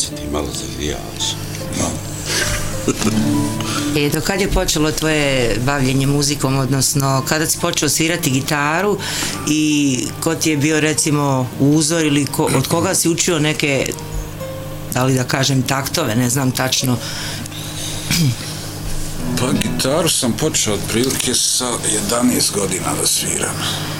si ti malo zavijao se. Do kad je počelo tvoje bavljenje muzikom, odnosno kada si počeo svirati gitaru i ko ti je bio recimo uzor ili od koga si učio neke, da li da kažem taktove, ne znam tačno. Pa gitaru sam počeo otprilike sa 11 godina da sviram.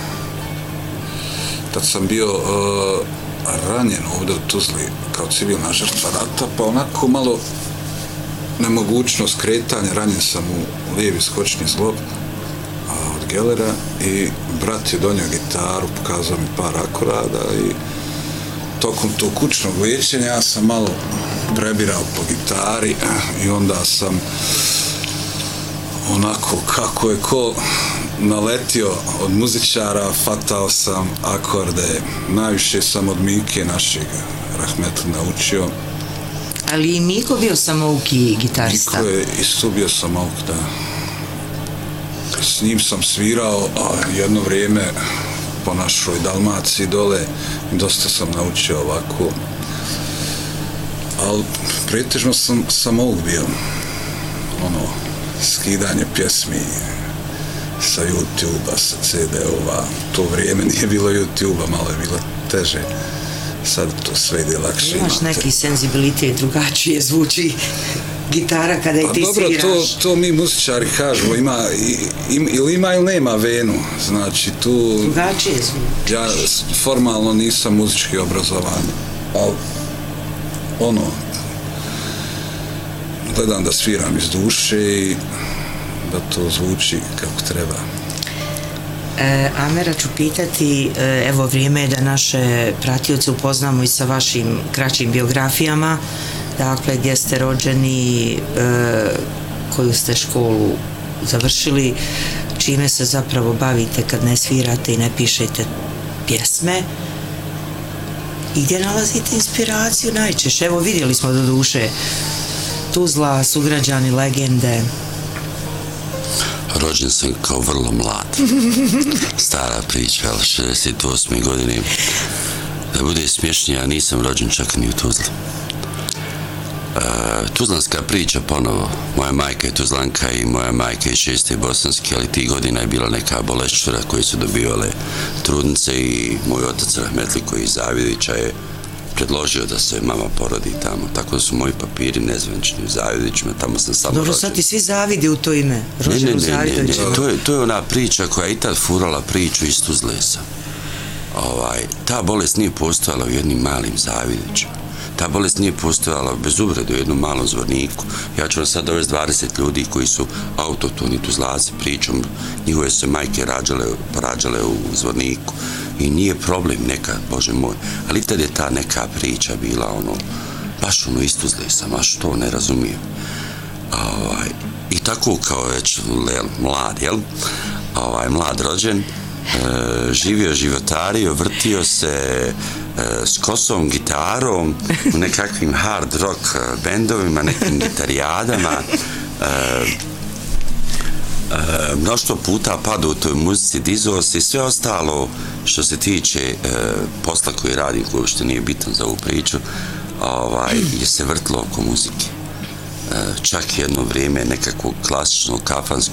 Tad sam bio ranjen ovdje u Tuzli kao civilna žrtva rata, pa onako malo nemogućnost kretanja, ranjen sam u lijevi skočni zglob od gelera i brat je donio gitaru, pokazao mi par akorada i tokom tog kućnog liječenja ja sam malo prebirao po gitari i onda sam onako kako je ko naletio od muzičara, fatao sam akorde, najviše sam od Mike našeg rahmetli naučio. Ali i Miko bio samouki gitarista? Miko je isto bio samouk, da. S njim sam svirao jedno vrijeme po našoj Dalmaciji dole, dosta sam naučio ovako, ali pretežno sam samouk bio, skidanje pjesmi sa YouTube-a, sa CD-ova. To vrijeme nije bilo YouTube-a, malo je bilo teže. Sad to sve ide lakše. Imaš neki senzibilitet, drugačije zvuči gitara kada i ti sviraš. Dobro, to mi muzičari kažemo, ili ima ili nema venu. Znači tu... Drugačije zvuči. Ja formalno nisam muzički obrazovan, ali gledam da sviram iz duše i da to zvuči kako treba. Amera, ću pitati, evo vrijeme je da naše pratioce upoznamo i sa vašim kraćim biografijama, dakle gdje ste rođeni, koju ste školu završili, čime se zapravo bavite kad ne svirate i ne pišete pjesme i gdje nalazite inspiraciju najčešće. Evo vidjeli smo do duše Tuzla, sugrađani, legende. Rođen sam kao vrlo mlad. Stara priča, ali 68. godine. Da bude smješnije, ja nisam rođen čak ni u Tuzli. Tuzlanska priča ponovo. Moja majka je Tuzlanka i moja majka je 6. bosanske, ali tih godina je bila neka bolešćura koje su dobivale trudnice i moj otac rahmetli koji je iz Zavidića je predložio da se mama porodi tamo. Tako da su moji papiri nezvenčni u Zavidićima, tamo sam samo rođen. Dobro, sad ti svi zavide u to ime. Ne, to je ona priča koja je i tad furala priču iz Tuzlesa. Ta bolest nije postojala u jednim malim Zavidićima. Ta bolest nije postojala bez uvrede u jednom malom Zvorniku. Ja ću vam sad dovesti 20 ljudi koji su autohtoni Tuzlaci pričom. Njihove se majke porađale u Zvorniku. I nije problem neka, Bože moj. Ali tad je ta neka priča bila baš iz Tuzlesa, baš to ne razumijem. I tako kao već mlad, jel? Mlad rođen, živio, životario, vrtio se s kosom, gitarom, u nekakvim hard rock bendovima, nekim gitarijadama. Mnoštvo puta pada u toj muzici, dizao se i sve ostalo što se tiče posla koji radim, koji uopšte nije bitan za ovu priču, je se vrtilo oko muzike. Čak jedno vrijeme nekakvog klasičnog kafanskog